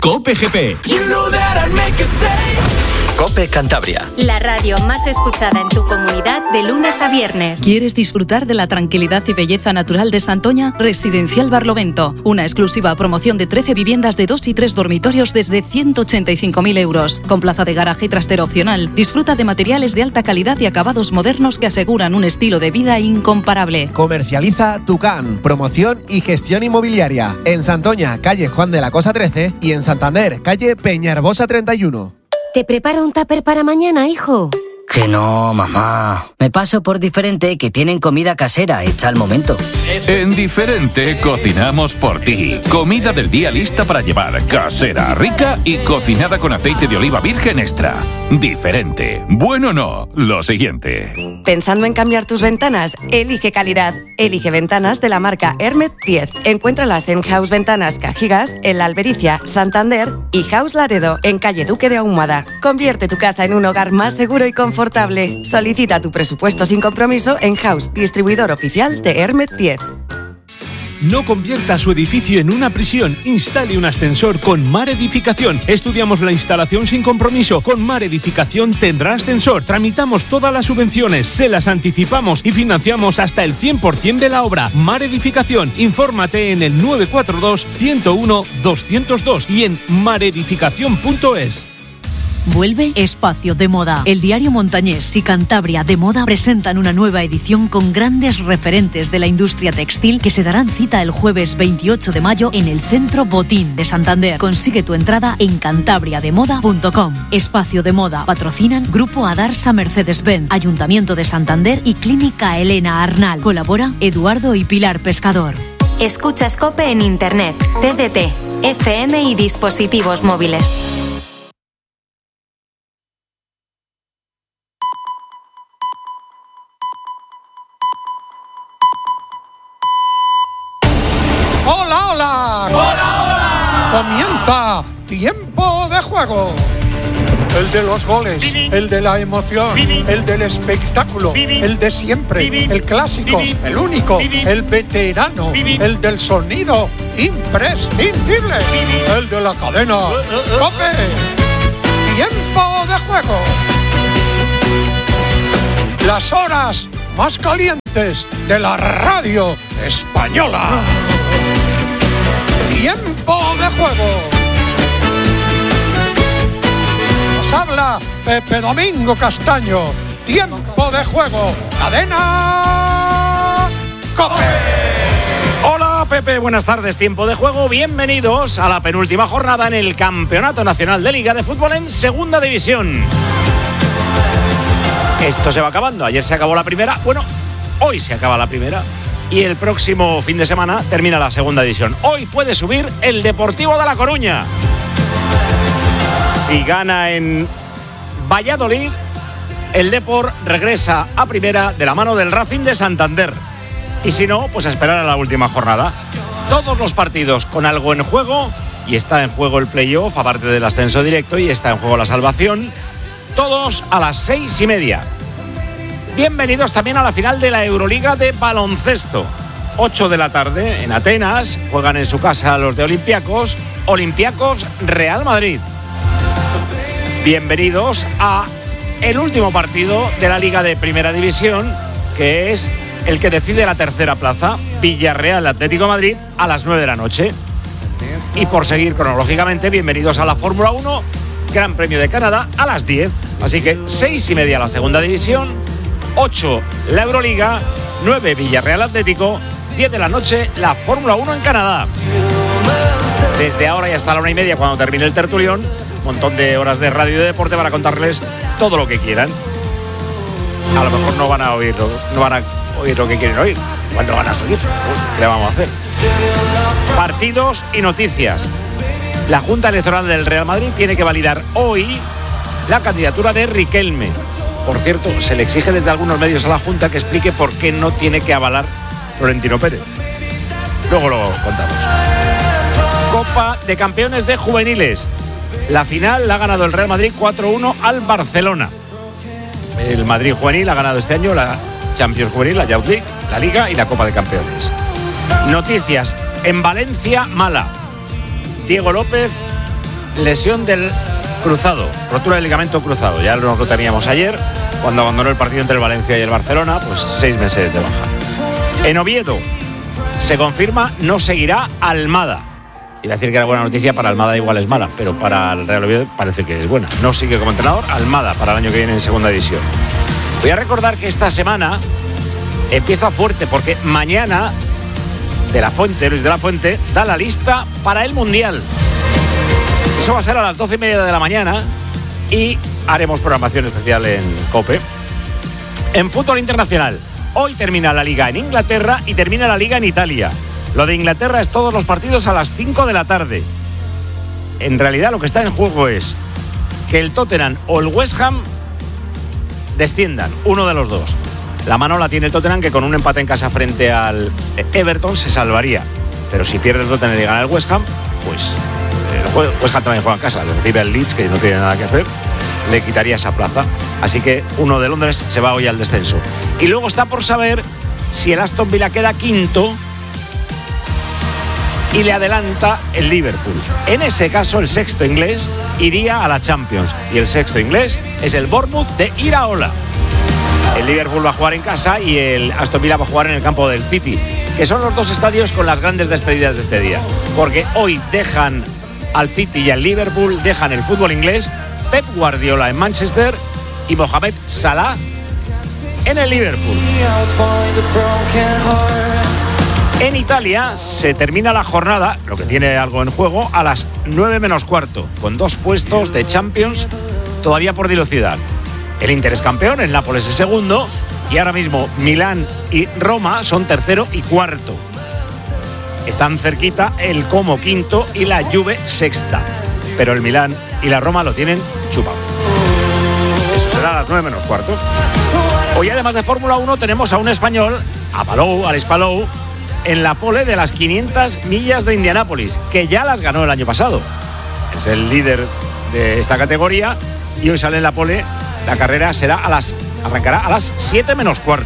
COPE GP. COPE Cantabria. La radio más escuchada en tu comunidad de lunes a viernes. ¿Quieres disfrutar de la tranquilidad y belleza natural de Santoña? Residencial Barlovento. Una exclusiva promoción de 13 viviendas de 2 y 3 dormitorios desde 185.000 euros. Con plaza de garaje y trastero opcional. Disfruta de materiales de alta calidad y acabados modernos que aseguran un estilo de vida incomparable. Comercializa Tucán. Promoción y gestión inmobiliaria. En Santoña, calle Juan de la Cosa 13 y en Santander, calle Peñarbosa 31. ¿Te prepara un tupper para mañana, hijo? Que no, mamá. Me paso por Diferente, que tienen comida casera hecha al momento. En Diferente cocinamos por ti. Comida del día lista para llevar, casera, rica y cocinada con aceite de oliva virgen extra. Diferente. Bueno, no. Lo siguiente. ¿Pensando en cambiar tus ventanas? Elige calidad. Elige ventanas de la marca Hermet 10. Encuéntralas en House Ventanas Cajigas, en La Albericia, Santander y House Laredo, en calle Duque de Ahumada. Convierte tu casa en un hogar más seguro y confortable. Solicita tu presupuesto sin compromiso en House, distribuidor oficial de Hermet 10. No convierta su edificio en una prisión. Instale un ascensor con Mar Edificación. Estudiamos la instalación sin compromiso. Con Mar Edificación tendrá ascensor. Tramitamos todas las subvenciones, se las anticipamos y financiamos hasta el 100% de la obra. Mar Edificación. Infórmate en el 942 101 202 y en maredificación.es. Vuelve Espacio de Moda. El diario Montañés y Cantabria de Moda presentan una nueva edición con grandes referentes de la industria textil que se darán cita el jueves 28 de mayo en el Centro Botín de Santander. Consigue tu entrada en cantabriademoda.com. Espacio de Moda. Patrocinan Grupo Adarsa Mercedes-Benz, Ayuntamiento de Santander y Clínica Elena Arnal. Colabora Eduardo y Pilar Pescador. Escucha COPE en Internet, TDT, FM y dispositivos móviles. Comienza Tiempo de Juego. El de los goles, el de la emoción, el del espectáculo, el de siempre, el clásico, el único, el veterano, el del sonido imprescindible, el de la cadena COPE. Tiempo de Juego. Las horas más calientes de la radio española. Tiempo de Juego. Nos habla Pepe Domingo Castaño. Tiempo de Juego. Cadena COPE. Hola Pepe, buenas tardes. Tiempo de Juego. Bienvenidos a la penúltima jornada en el Campeonato Nacional de Liga de Fútbol en Segunda División. Esto se va acabando. Ayer se acabó la primera. Bueno, hoy se acaba la primera. Y el próximo fin de semana termina la segunda división. Hoy puede subir el Deportivo de La Coruña. Si gana en Valladolid, el Depor regresa a primera de la mano del Racing de Santander. Y si no, pues a esperar a la última jornada. Todos los partidos con algo en juego, y está en juego el playoff, aparte del ascenso directo, y está en juego la salvación. Todos a las 6:30. Bienvenidos también a la final de la Euroliga de baloncesto. 8 de la tarde en Atenas. Juegan en su casa los de Olympiacos. Olympiacos Real Madrid. Bienvenidos a el último partido de la Liga de Primera División, que es el que decide la tercera plaza. Villarreal Atlético Madrid a las 9 de la noche. Y por seguir cronológicamente, bienvenidos a la Fórmula 1, Gran Premio de Canadá a las 10. Así que 6:30 la segunda división, 8 la Euroliga, 9 Villarreal Atlético, 10 de la noche la Fórmula 1 en Canadá. Desde ahora y hasta la 1:30, cuando termine el tertulión, un montón de horas de radio y de deporte para contarles todo lo que quieran. A lo mejor no van a oír lo que quieren oír. ¿Cuándo van a seguir? ¿Qué le vamos a hacer? Partidos y noticias. La Junta Electoral del Real Madrid tiene que validar hoy la candidatura de Riquelme. Por cierto, se le exige desde algunos medios a la Junta que explique por qué no tiene que avalar Florentino Pérez. Luego lo contamos. Copa de Campeones de Juveniles. La final la ha ganado el Real Madrid 4-1 al Barcelona. El Madrid Juvenil ha ganado este año la Champions Juvenil, la Youth League, la Liga y la Copa de Campeones. Noticias. En Valencia, mala. Diego López lesión del cruzado, rotura del ligamento cruzado. Ya nos lo teníamos ayer, cuando abandonó el partido entre el Valencia y el Barcelona, pues 6 meses de baja. En Oviedo se confirma, no seguirá Almada. Iba a decir que era buena noticia, para Almada igual es mala, pero para el Real Oviedo parece que es buena. No sigue como entrenador Almada para el año que viene en segunda división. Voy a recordar que esta semana empieza fuerte, porque mañana Luis de la Fuente da la lista para el Mundial. Eso va a ser a las 12:30 de la mañana y haremos programación especial en COPE. En fútbol internacional, hoy termina la Liga en Inglaterra y termina la Liga en Italia. Lo de Inglaterra es todos los partidos a las 5 de la tarde. En realidad lo que está en juego es que el Tottenham o el West Ham desciendan, uno de los dos. La mano la tiene el Tottenham, que con un empate en casa frente al Everton se salvaría. Pero si pierde el Tottenham y gana el West Ham, pues el West Ham también juega en casa. Le recibe el Leeds, que no tiene nada que hacer, le quitaría esa plaza. Así que uno de Londres se va hoy al descenso. Y luego está por saber si el Aston Villa queda quinto y le adelanta el Liverpool. En ese caso, el sexto inglés iría a la Champions. Y el sexto inglés es el Bournemouth de Iraola. El Liverpool va a jugar en casa y el Aston Villa va a jugar en el campo del City, que son los dos estadios con las grandes despedidas de este día. Porque hoy dejan al City y al Liverpool, dejan el fútbol inglés, Pep Guardiola en Manchester y Mohamed Salah en el Liverpool. En Italia se termina la jornada, lo que tiene algo en juego, a las 9 menos cuarto, con 2 puestos de Champions todavía por dilucidar. El Inter es campeón, el Nápoles es segundo y ahora mismo Milán y Roma son tercero y cuarto. Están cerquita el Como quinto y la Juve sexta, pero el Milán y la Roma lo tienen chupado. Eso será a las 9 menos cuarto. Hoy, además de Fórmula 1, tenemos a un español, a Palou, Alex Palou, en la pole de las 500 millas de Indianápolis, que ya las ganó el año pasado. Es el líder de esta categoría y hoy sale en la pole. La carrera arrancará a las 7 menos cuarto.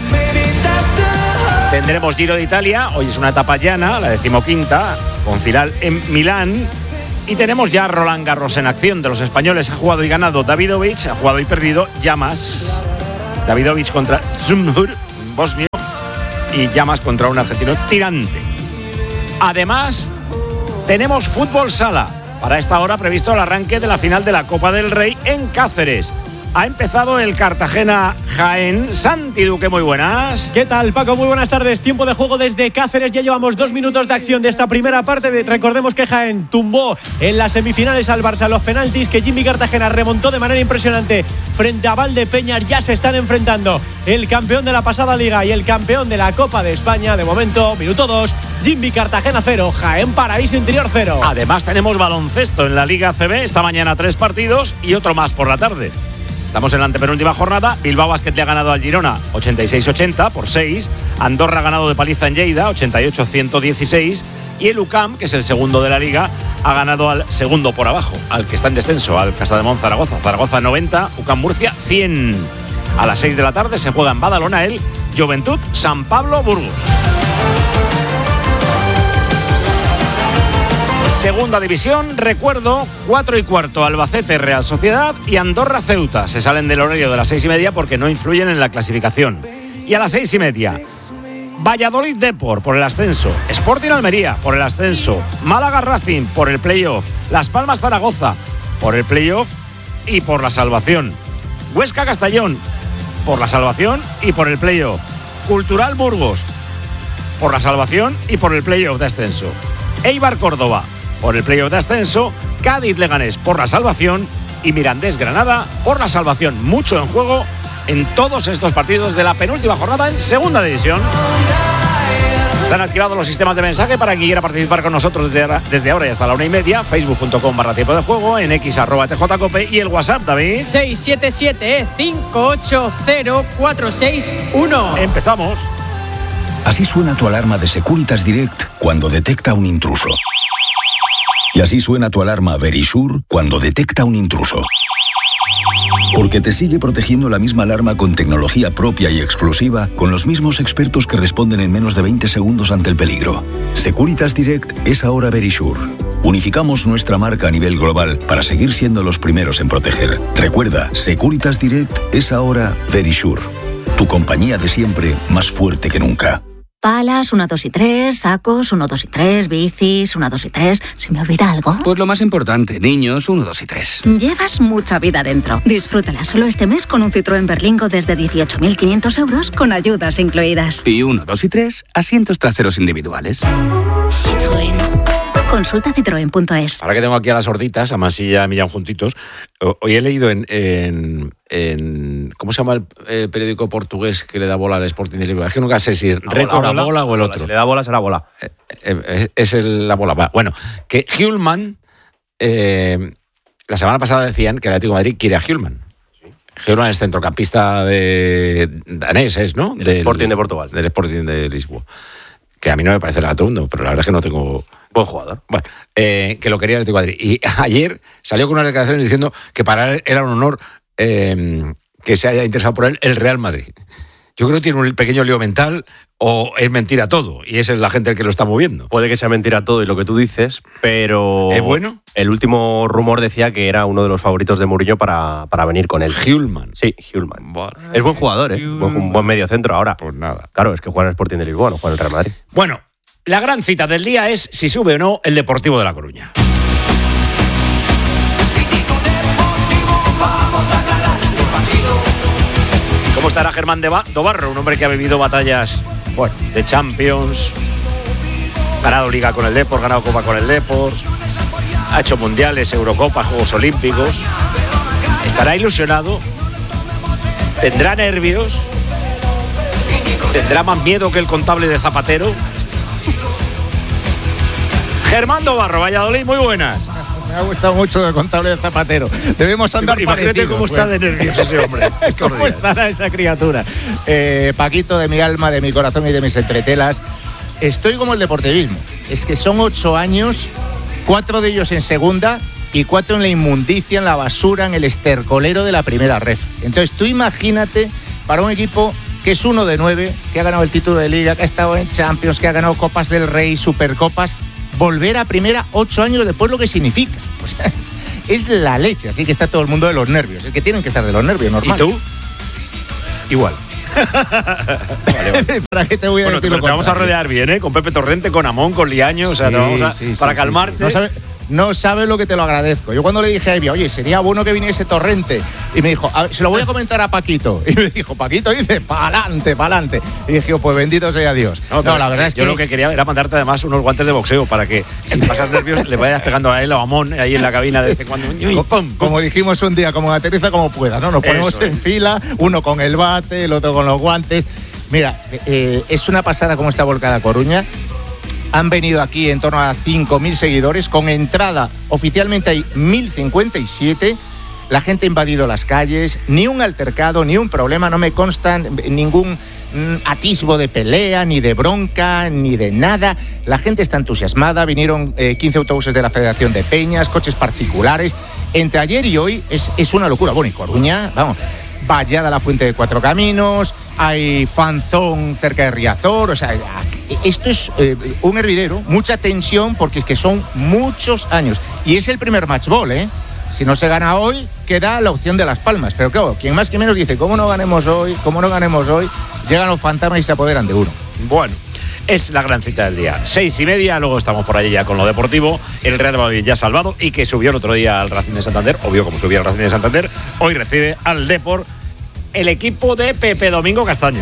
Tendremos Giro de Italia, hoy es una etapa llana, la 15ª, con final en Milán. Y tenemos ya Roland Garros en acción. De los españoles ha jugado y ganado Davidovich, ha jugado y perdido Llamas. Davidovich contra Zumhur, bosnio, y Llamas contra un argentino tirante. Además, tenemos fútbol sala. Para esta hora previsto el arranque de la final de la Copa del Rey en Cáceres. Ha empezado el Cartagena-Jaén. Santi Duque, muy buenas. ¿Qué tal, Paco? Muy buenas tardes. Tiempo de juego desde Cáceres. Ya llevamos 2 minutos de acción de esta primera parte. Recordemos que Jaén tumbó en las semifinales al Barça los penaltis, que Jimmy Cartagena remontó de manera impresionante frente a Valdepeñas. Ya se están enfrentando el campeón de la pasada liga y el campeón de la Copa de España. De momento, minuto 2, Jimmy Cartagena 0, Jaén Paraíso Interior 0. Además tenemos baloncesto en la Liga ACB. Esta mañana 3 partidos y otro más por la tarde. Estamos en la antepenúltima jornada. Bilbao Basket le ha ganado al Girona 86-80 por 6. Andorra ha ganado de paliza en Lleida 88-116. Y el UCAM, que es el segundo de la Liga, ha ganado al segundo por abajo, al que está en descenso, al Casademont Zaragoza. Zaragoza 90, UCAM Murcia 100. A las 6 de la tarde se juega en Badalona el Juventud San Pablo Burgos. Segunda división, recuerdo, 4:15 Albacete Real Sociedad y Andorra Ceuta. Se salen del horario de las 6:30 porque no influyen en la clasificación. Y a las 6:30, Valladolid Depor por el ascenso, Sporting Almería por el ascenso, Málaga Racing por el playoff, Las Palmas Zaragoza por el playoff y por la salvación, Huesca Castellón por la salvación y por el playoff, Cultural Burgos por la salvación y por el playoff de ascenso, Eibar Córdoba por el playoff de ascenso, Cádiz Leganés por la salvación y Mirandés Granada por la salvación. Mucho en juego en todos estos partidos de la penúltima jornada en segunda división. Están activados los sistemas de mensaje para quien quiera participar con nosotros desde ahora y hasta la 1:30. Facebook.com/tiempo de juego, en X @TJCope y el WhatsApp, David. 677-580-461. Empezamos. Así suena tu alarma de Securitas Direct cuando detecta un intruso. Y así suena tu alarma Verisure cuando detecta un intruso. Porque te sigue protegiendo la misma alarma con tecnología propia y exclusiva, con los mismos expertos que responden en menos de 20 segundos ante el peligro. Securitas Direct es ahora Verisure. Unificamos nuestra marca a nivel global para seguir siendo los primeros en proteger. Recuerda, Securitas Direct es ahora Verisure, tu compañía de siempre más fuerte que nunca. Palas, 1, 2 y 3, sacos, 1, 2 y 3, bicis, 1, 2 y 3. ¿Se me olvida algo? Pues lo más importante, niños, 1, 2 y 3. Llevas mucha vida dentro. Disfrútala solo este mes con un Citroën Berlingo desde 18.500 euros con ayudas incluidas. Y 1, 2 y 3, asientos traseros individuales. Citroën. Consulta citroen.es. Ahora que tengo aquí a las sorditas, a Masilla y a Millán juntitos, hoy he leído en ¿cómo se llama el periódico portugués que le da bola al Sporting de Lisboa? Es que nunca sé si es Récord a bola o el otro. Si le da bola, será bola. Es la bola. Bueno, que Hjulman, la semana pasada decían que el Atlético de Madrid quiere a Hjulman. Hjulman es centrocampista danés, ¿no? Del Sporting de Portugal. Del Sporting de Lisboa. Que a mí no me parece nada todo, pero la verdad es que no tengo... Buen jugador. Bueno, que lo quería el Atlético de Madrid. Y ayer salió con unas declaraciones diciendo que para él era un honor que se haya interesado por él el Real Madrid. Yo creo que tiene un pequeño lío mental o es mentira todo y esa es la gente el que lo está moviendo. Puede que sea mentira todo y lo que tú dices, pero... ¿Es bueno? El último rumor decía que era uno de los favoritos de Mourinho para venir con él. Hjulman. Sí, Hjulman. Es buen jugador, ¿eh? Un buen medio centro ahora. Pues nada. Claro, es que juega en el Sporting de Lisboa, no juega en el Real Madrid. Bueno, la gran cita del día es si sube o no el Deportivo de La Coruña. ¿Cómo estará Germán Dobarro? Un hombre que ha vivido batallas de Champions, ganado Liga con el Depor, ganado Copa con el Depor, ha hecho Mundiales, Eurocopas, Juegos Olímpicos. ¿Estará ilusionado? ¿Tendrá nervios? ¿Tendrá más miedo que el contable de Zapatero? Germán Dobarro, Valladolid, muy buenas. Me ha gustado mucho el contable de Zapatero. Debemos andar Imagínate cómo está de nervioso ese hombre. ¿Cómo estará esa criatura? Paquito, de mi alma, de mi corazón y de mis entretelas. Estoy como el deportivismo. Es que son 8 años, 4 de ellos en segunda y 4 en la inmundicia, en la basura, en el estercolero de la primera ref. Entonces tú imagínate para un equipo que es 1 de 9, que ha ganado el título de Liga, que ha estado en Champions, que ha ganado Copas del Rey, Supercopas, volver a primera 8 años después, lo que significa. O sea, es la leche, así que está todo el mundo de los nervios. Es que tienen que estar de los nervios, normal. ¿Y tú? Igual. Vale. ¿Para qué te voy a decir? Te vamos a rodear bien, ¿eh? Con Pepe Torrente, con Amón, con Liaño, o sea, te vamos a, para calmarte. No sabes lo que te lo agradezco. Yo cuando le dije a Evi, oye, sería bueno que viniese Torrente, y me dijo, se lo voy a comentar a Paquito. Y me dijo, Paquito, dice, pa'lante. Y dije, pues bendito sea Dios. No, la verdad es que yo lo que quería era mandarte además unos guantes de boxeo para que, sin pasar nervios, le vayas pegando a él o a Amón ahí en la cabina de vez en cuando. Como dijimos un día, como aterriza como pueda, ¿no? Nos ponemos en fila, uno con el bate, el otro con los guantes. Mira, es una pasada cómo está volcada Coruña. Han venido aquí en torno a 5.000 seguidores. Con entrada, oficialmente hay 1.057. La gente ha invadido las calles. Ni un altercado, ni un problema. No me consta ningún atisbo de pelea, ni de bronca, ni de nada. La gente está entusiasmada. Vinieron 15 autobuses de la Federación de Peñas, coches particulares. Entre ayer y hoy es una locura. Bueno, y Coruña, vamos, vallada la Fuente de Cuatro Caminos, hay fanzón cerca de Riazor, o sea, esto es un hervidero, mucha tensión porque es que son muchos años y es el primer match ball, ¿eh? Si no se gana hoy, queda la opción de Las Palmas, pero claro, quien más que menos dice, ¿cómo no ganemos hoy? Llegan los fantasmas y se apoderan de uno. Bueno, es la gran cita del día, 6:30, luego estamos por allí ya con lo deportivo, el Real Madrid ya salvado y que subió el otro día al Racing de Santander, obvio como subía el Racing de Santander, hoy recibe al Depor el equipo de Pepe Domingo Castaño.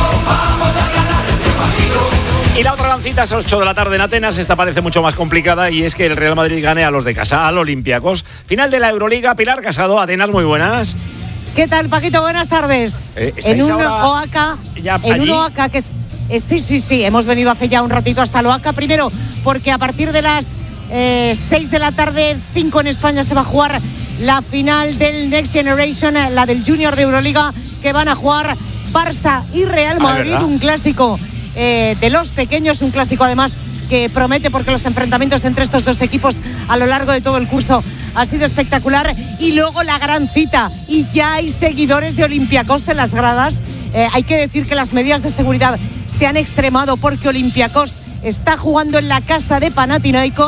Y la otra gran cita es a las 8 de la tarde en Atenas. Esta parece mucho más complicada y es que el Real Madrid gane a los de casa, al Olympiacos. Final de la Euroliga. Pilar Casado, Atenas, muy buenas. ¿Qué tal, Paquito? Buenas tardes. En un OACA que es... Sí, hemos venido hace ya un ratito hasta el OACA. Primero, porque a partir de las 6 de la tarde, 5 en España, se va a jugar la final del Next Generation, la del Junior de Euroliga, que van a jugar Barça y Real Madrid, un clásico de los pequeños, un clásico además que promete porque los enfrentamientos entre estos dos equipos a lo largo de todo el curso ha sido espectacular. Y luego la gran cita, y ya hay seguidores de Olympiacos en las gradas. Hay que decir que las medidas de seguridad se han extremado porque Olympiacos está jugando en la casa de Panathinaikos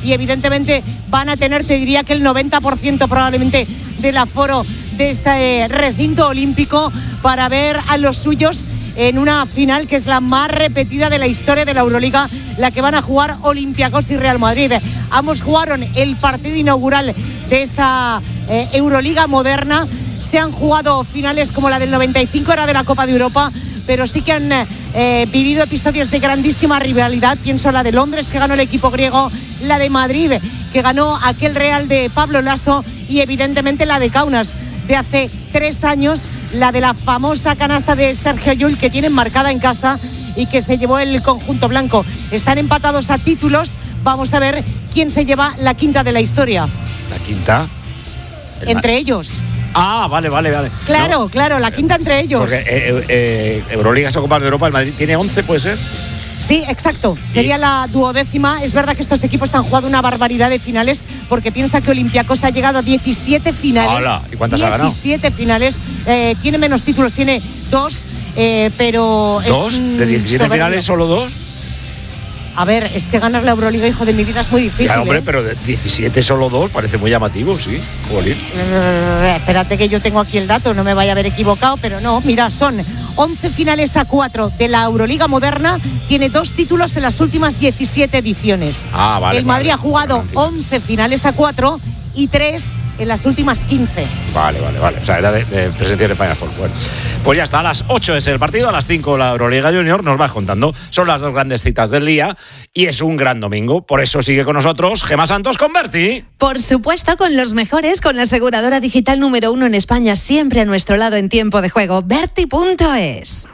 y evidentemente van a tener, te diría que el 90% probablemente del aforo de este recinto olímpico para ver a los suyos en una final que es la más repetida de la historia de la Euroliga, la que van a jugar Olympiacos y Real Madrid. Ambos jugaron el partido inaugural de esta Euroliga moderna. Se han jugado finales como la del 95, era de la Copa de Europa, pero sí que han vivido episodios de grandísima rivalidad. Pienso la de Londres, que ganó el equipo griego, la de Madrid, que ganó aquel Real de Pablo Laso, y evidentemente la de Kaunas de hace 3 años, la de la famosa canasta de Sergio Llull, que tienen marcada en casa y que se llevó el conjunto blanco. Están empatados a títulos. Vamos a ver quién se lleva la quinta de la historia. ¿La quinta? Entre ellos. Ah, vale. Claro, la quinta entre ellos. Porque Euroligas o Copas de Europa, el Madrid tiene 11, ¿puede ser? Sí, exacto. Sería la 12ª. Es verdad que estos equipos han jugado una barbaridad de finales, porque piensa que Olympiacos ha llegado a 17 finales. ¡Hala! ¿Y cuántas ha ganado? 17 finales. Tiene menos títulos, tiene 2, pero ¿2? Es ¿De 17 soberbio. finales solo 2? A ver, es que ganar la Euroliga, hijo de mi vida, es muy difícil. Ya, hombre, pero de 17 solo 2 parece muy llamativo, sí. Jolín. Espérate que yo tengo aquí el dato, no me vaya a haber equivocado, pero no, mira, son 11 finales a 4 de la Euroliga moderna, tiene 2 títulos en las últimas 17 ediciones. Ah, vale. El Madrid ha jugado 11 finales a 4 y 3 en las últimas 15. Vale. O sea, era de presencia de Final Four. Bueno, pues ya está, a las 8 es el partido, a las 5 la Euroliga Junior, nos vas contando. Son las 2 grandes citas del día y es un gran domingo. Por eso sigue con nosotros Gemma Santos con Berti. Por supuesto, con los mejores, con la aseguradora digital número 1 en España, siempre a nuestro lado en tiempo de juego. Berti.es.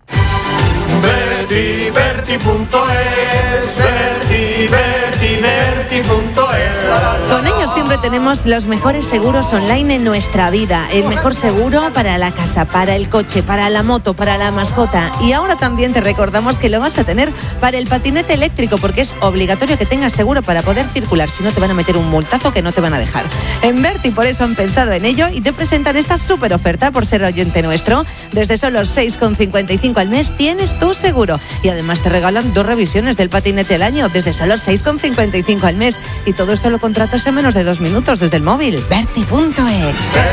Berti.es. Con ellos siempre tenemos los mejores seguros online en nuestra vida. El mejor seguro para la casa, para el coche, para la moto, para la mascota. Y ahora también te recordamos que lo vas a tener para el patinete eléctrico, porque es obligatorio que tengas seguro para poder circular. Si no, te van a meter un multazo que no te van a dejar. En Berti por eso han pensado en ello y te presentan esta súper oferta por ser oyente nuestro. Desde solo 6,55 al mes tienes tu seguro. Y además te regalan 2 revisiones del patinete al año desde solo 6,55 al mes. Y todo esto lo contratas en menos de 2 minutos desde el móvil. Berti.es.